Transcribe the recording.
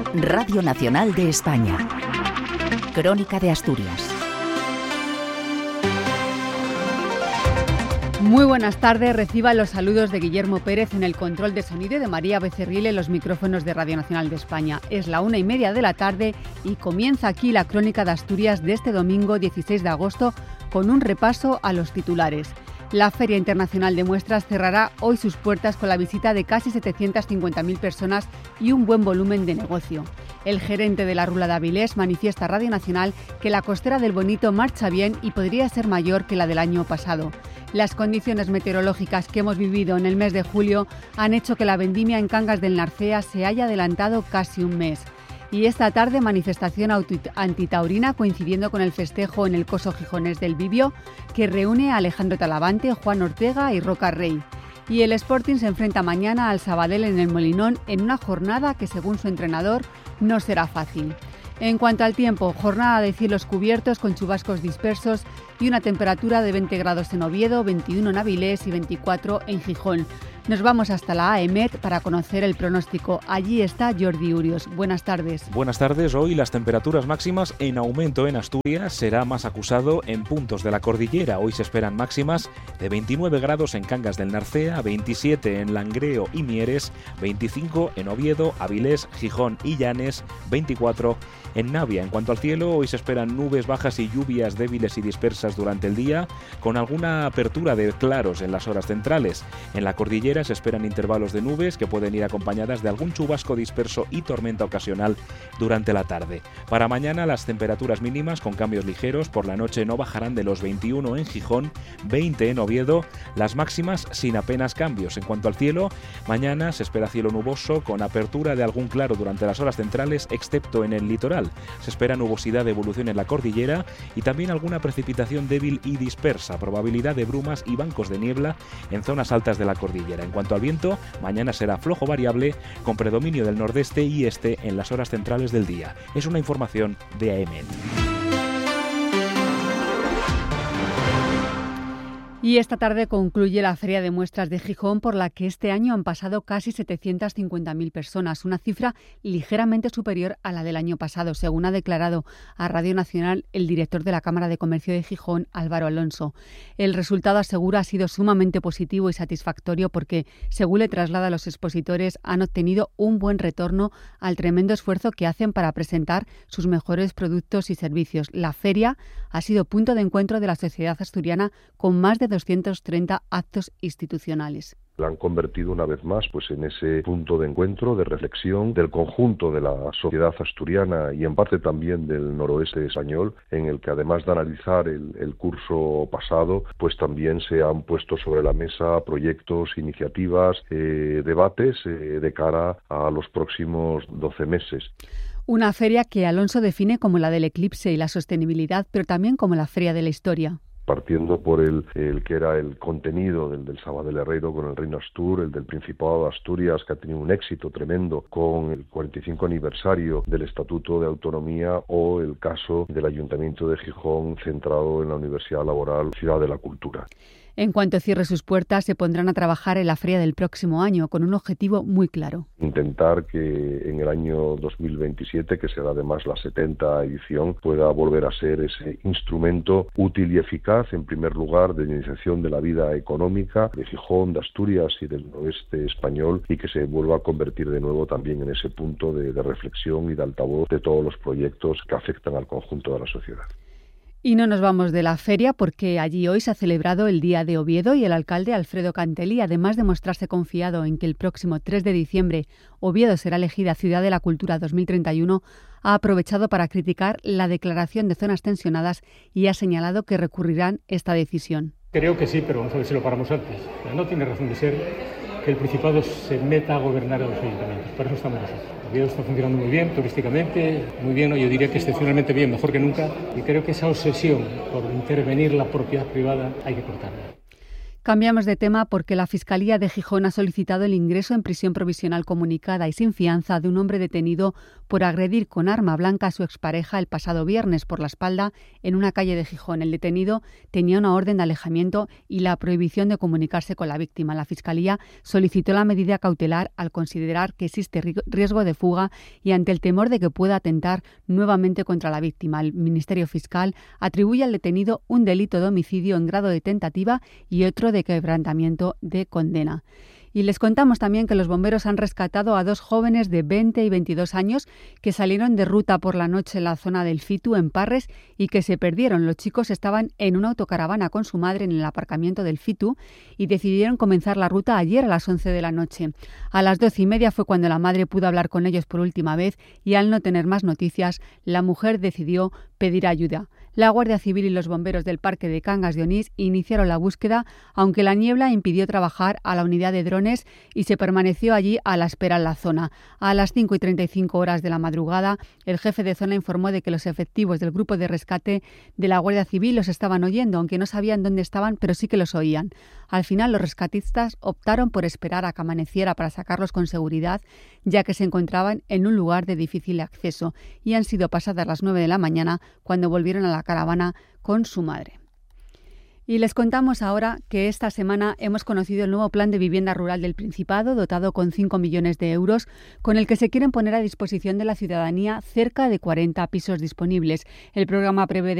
Radio Nacional de España. Crónica de Asturias. Muy buenas tardes, reciba los saludos de Guillermo Pérez en el control de sonido y de María Becerril en los micrófonos de Radio Nacional de España. Es la 1:30 de la tarde y comienza aquí la Crónica de Asturias de este domingo 16 de agosto con un repaso a los titulares. La Feria Internacional de Muestras cerrará hoy sus puertas con la visita de casi 750.000 personas y un buen volumen de negocio. El gerente de la Rula de Avilés manifiesta a Radio Nacional que la costera del Bonito marcha bien y podría ser mayor que la del año pasado. Las condiciones meteorológicas que hemos vivido en el mes de julio han hecho que la vendimia en Cangas del Narcea se haya adelantado casi un mes. Y esta tarde manifestación antitaurina coincidiendo con el festejo en el Coso Gijonés del Bibio, que reúne a Alejandro Talavante, Juan Ortega y Roca Rey. Y el Sporting se enfrenta mañana al Sabadell en el Molinón en una jornada que, según su entrenador, no será fácil. En cuanto al tiempo, jornada de cielos cubiertos con chubascos dispersos y una temperatura de 20 grados en Oviedo, 21 en Avilés y 24 en Gijón. Nos vamos hasta la AEMET para conocer el pronóstico. Allí está Jordi Urios. Buenas tardes. Buenas tardes. Hoy las temperaturas máximas en aumento en Asturias. Será más acusado en puntos de la cordillera. Hoy se esperan máximas de 29 grados en Cangas del Narcea, 27 en Langreo y Mieres, 25 en Oviedo, Avilés, Gijón y Llanes, 24 en Navia. En cuanto al cielo, hoy se esperan nubes bajas y lluvias débiles y dispersas durante el día, con alguna apertura de claros en las horas centrales. En la cordillera se esperan intervalos de nubes que pueden ir acompañadas de algún chubasco disperso y tormenta ocasional durante la tarde. Para mañana las temperaturas mínimas con cambios ligeros, por la noche no bajarán de los 21 en Gijón, 20 en Oviedo, las máximas sin apenas cambios. En cuanto al cielo, mañana se espera cielo nuboso con apertura de algún claro durante las horas centrales, excepto en el litoral. Se espera nubosidad de evolución en la cordillera y también alguna precipitación débil y dispersa, probabilidad de brumas y bancos de niebla en zonas altas de la cordillera. En cuanto al viento, mañana será flojo variable con predominio del nordeste y este en las horas centrales del día. Es una información de AEMET. Y esta tarde concluye la Feria de Muestras de Gijón, por la que este año han pasado casi 750.000 personas, una cifra ligeramente superior a la del año pasado, según ha declarado a Radio Nacional el director de la Cámara de Comercio de Gijón, Álvaro Alonso. El resultado, asegura, ha sido sumamente positivo y satisfactorio porque, según le traslada a los expositores, han obtenido un buen retorno al tremendo esfuerzo que hacen para presentar sus mejores productos y servicios. La feria ha sido punto de encuentro de la sociedad asturiana con más de 230 actos institucionales. La han convertido una vez más en ese punto de encuentro, de reflexión del conjunto de la sociedad asturiana y en parte también del noroeste español, en el que además de analizar el curso pasado, también se han puesto sobre la mesa proyectos, iniciativas, debates de cara a los próximos 12 meses. Una feria que Alonso define como la del eclipse y la sostenibilidad, pero también como la feria de la historia. Partiendo por el que era el contenido del Sabadell Herreiro con el Reino Astur, el del Principado de Asturias, que ha tenido un éxito tremendo con el 45 aniversario del Estatuto de Autonomía, o el caso del Ayuntamiento de Gijón centrado en la Universidad Laboral Ciudad de la Cultura. En cuanto cierre sus puertas, se pondrán a trabajar en la feria del próximo año, con un objetivo muy claro. Intentar que en el año 2027, que será además la 70ª edición, pueda volver a ser ese instrumento útil y eficaz, en primer lugar, de dinamización de la vida económica de Gijón, de Asturias y del oeste español, y que se vuelva a convertir de nuevo también en ese punto de reflexión y de altavoz de todos los proyectos que afectan al conjunto de la sociedad. Y no nos vamos de la feria porque allí hoy se ha celebrado el Día de Oviedo y el alcalde Alfredo Cantelí, además de mostrarse confiado en que el próximo 3 de diciembre Oviedo será elegida Ciudad de la Cultura 2031, ha aprovechado para criticar la declaración de zonas tensionadas y ha señalado que recurrirán esta decisión. Creo que sí, pero vamos a ver si lo paramos antes. No tiene razón de ser que el Principado se meta a gobernar a los ayuntamientos. Para eso estamos nosotros. Oviedo está funcionando muy bien, turísticamente, muy bien, yo diría que excepcionalmente bien, mejor que nunca, y creo que esa obsesión por intervenir la propiedad privada hay que cortarla. Cambiamos de tema porque la Fiscalía de Gijón ha solicitado el ingreso en prisión provisional comunicada y sin fianza de un hombre detenido por agredir con arma blanca a su expareja el pasado viernes por la espalda en una calle de Gijón. El detenido tenía una orden de alejamiento y la prohibición de comunicarse con la víctima. La Fiscalía solicitó la medida cautelar al considerar que existe riesgo de fuga y ante el temor de que pueda atentar nuevamente contra la víctima. El Ministerio Fiscal atribuye al detenido un delito de homicidio en grado de tentativa y otro de quebrantamiento de condena. Y les contamos también que los bomberos han rescatado a 2 jóvenes de 20 y 22 años que salieron de ruta por la noche en la zona del Fitu, en Parres, y que se perdieron. Los chicos estaban en una autocaravana con su madre en el aparcamiento del Fitu y decidieron comenzar la ruta ayer a las 11 de la noche. A las 12:30 fue cuando la madre pudo hablar con ellos por última vez y al no tener más noticias, la mujer decidió pedir ayuda. La Guardia Civil y los bomberos del Parque de Cangas de Onís iniciaron la búsqueda, aunque la niebla impidió trabajar a la unidad de drones y se permaneció allí a la espera en la zona. A las 5:35 horas de la madrugada, el jefe de zona informó de que los efectivos del grupo de rescate de la Guardia Civil los estaban oyendo, aunque no sabían dónde estaban, pero sí que los oían. Al final, los rescatistas optaron por esperar a que amaneciera para sacarlos con seguridad, ya que se encontraban en un lugar de difícil acceso, y han sido pasadas las 9 de la mañana cuando volvieron a la caravana con su madre. Y les contamos ahora que esta semana hemos conocido el nuevo plan de vivienda rural del Principado, dotado con 5 millones de euros, con el que se quieren poner a disposición de la ciudadanía cerca de 40 pisos disponibles. El programa prevé